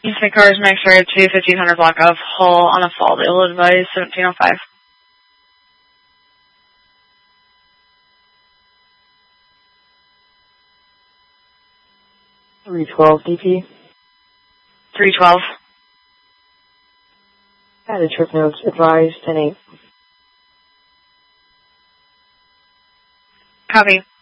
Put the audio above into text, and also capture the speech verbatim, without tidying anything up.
Eastern cars, Max Road to fifteen hundred block of Hull on a fault. Ill advised seventeen oh five. three twelve D P. three twelve. Added trip notes, advised ten eight. Copy.